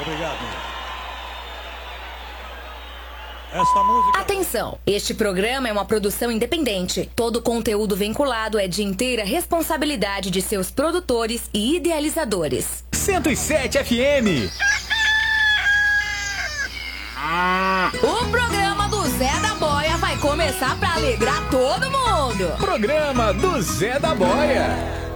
Obrigado. Essa música... Atenção! Este programa é uma produção independente. Todo o conteúdo vinculado é de inteira responsabilidade de seus produtores e idealizadores. 107 FM. O programa do Zé da Boia vai começar pra alegrar todo mundo. Programa do Zé da Boia.